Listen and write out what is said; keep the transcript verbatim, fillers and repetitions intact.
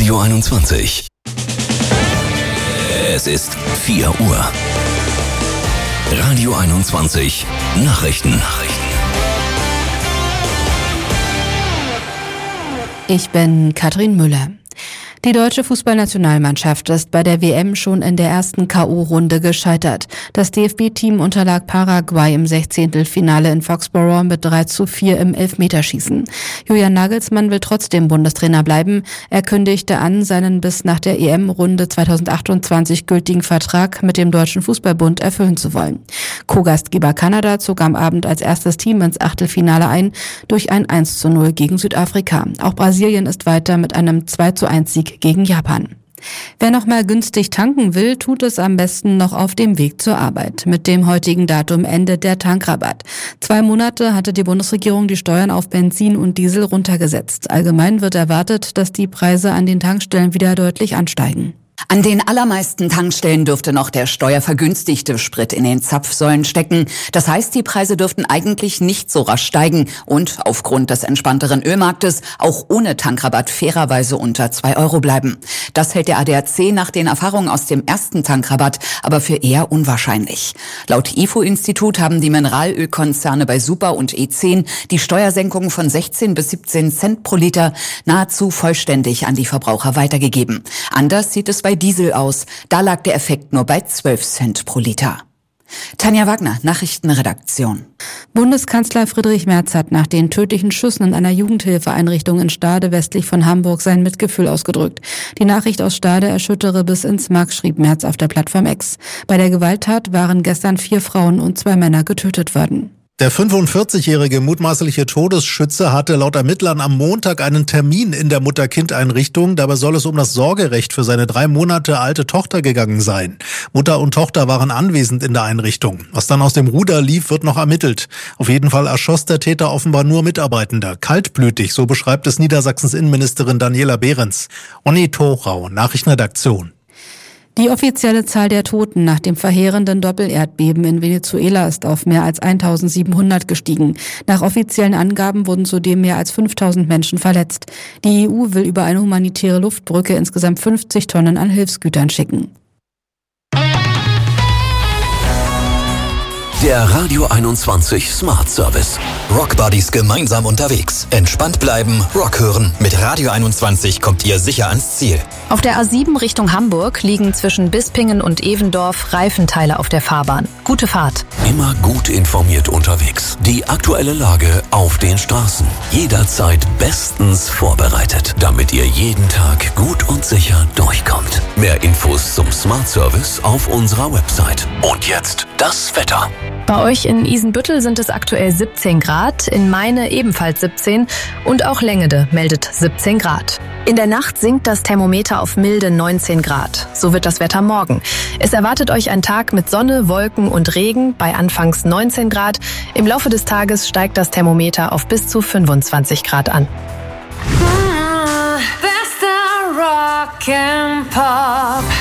Radio einundzwanzig. Es ist vier Uhr. Radio einundzwanzig Nachrichten. Nachrichten. Ich bin Katrin Müller. Die deutsche Fußballnationalmannschaft ist bei der W M schon in der ersten K O-Runde gescheitert. Das D F B-Team unterlag Paraguay im Sechzehntelfinale in Foxborough mit drei zu vier im Elfmeterschießen. Julian Nagelsmann will trotzdem Bundestrainer bleiben. Er kündigte an, seinen bis nach der E M-Runde zweitausendachtundzwanzig gültigen Vertrag mit dem Deutschen Fußballbund erfüllen zu wollen. Co-Gastgeber Kanada zog am Abend als erstes Team ins Achtelfinale ein durch ein eins zu null gegen Südafrika. Auch Brasilien ist weiter mit einem zwei zu eins Sieg gegen Japan. Wer noch mal günstig tanken will, tut es am besten noch auf dem Weg zur Arbeit. Mit dem heutigen Datum endet der Tankrabatt. Zwei Monate hatte die Bundesregierung die Steuern auf Benzin und Diesel runtergesetzt. Allgemein wird erwartet, dass die Preise an den Tankstellen wieder deutlich ansteigen. An den allermeisten Tankstellen dürfte noch der steuervergünstigte Sprit in den Zapfsäulen stecken. Das heißt, die Preise dürften eigentlich nicht so rasch steigen und aufgrund des entspannteren Ölmarktes auch ohne Tankrabatt fairerweise unter zwei Euro bleiben. Das hält der A D A C nach den Erfahrungen aus dem ersten Tankrabatt aber für eher unwahrscheinlich. Laut I F O-Institut haben die Mineralölkonzerne bei Super und E zehn die Steuersenkung von sechzehn bis siebzehn Cent pro Liter nahezu vollständig an die Verbraucher weitergegeben. Anders sieht es bei Diesel aus. Da lag der Effekt nur bei zwölf Cent pro Liter. Tanja Wagner, Nachrichtenredaktion. Bundeskanzler Friedrich Merz hat nach den tödlichen Schüssen in einer Jugendhilfeeinrichtung in Stade westlich von Hamburg sein Mitgefühl ausgedrückt. Die Nachricht aus Stade erschüttere bis ins Mark, schrieb Merz auf der Plattform X. Bei der Gewalttat waren gestern vier Frauen und zwei Männer getötet worden. Der fünfundvierzigjährige mutmaßliche Todesschütze hatte laut Ermittlern am Montag einen Termin in der Mutter-Kind-Einrichtung. Dabei soll es um das Sorgerecht für seine drei Monate alte Tochter gegangen sein. Mutter und Tochter waren anwesend in der Einrichtung. Was dann aus dem Ruder lief, wird noch ermittelt. Auf jeden Fall erschoss der Täter offenbar nur Mitarbeitende. Kaltblütig, so beschreibt es Niedersachsens Innenministerin Daniela Behrens. Onni Thorau, Nachrichtenredaktion. Die offizielle Zahl der Toten nach dem verheerenden Doppelerdbeben in Venezuela ist auf mehr als eintausendsiebenhundert gestiegen. Nach offiziellen Angaben wurden zudem mehr als fünftausend Menschen verletzt. Die E U will über eine humanitäre Luftbrücke insgesamt fünfzig Tonnen an Hilfsgütern schicken. Der Radio einundzwanzig Smart Service. Rock Buddies gemeinsam unterwegs. Entspannt bleiben, Rock hören. Mit Radio einundzwanzig kommt ihr sicher ans Ziel. Auf der A sieben Richtung Hamburg liegen zwischen Bispingen und Evendorf Reifenteile auf der Fahrbahn. Gute Fahrt. Immer gut informiert unterwegs. Die aktuelle Lage auf den Straßen. Jederzeit bestens vorbereitet, damit ihr jeden Tag gut und sicher durchkommt. Mehr Infos zum Smart Service auf unserer Website. Und jetzt das Wetter. Bei euch in Isenbüttel sind es aktuell siebzehn Grad, in Meine ebenfalls siebzehn und auch Längede meldet siebzehn Grad. In der Nacht sinkt das Thermometer auf milde neunzehn Grad. So wird das Wetter morgen. Es erwartet euch ein Tag mit Sonne, Wolken und Regen bei anfangs neunzehn Grad. Im Laufe des Tages steigt das Thermometer auf bis zu fünfundzwanzig Grad an. Bester Rock and Pop.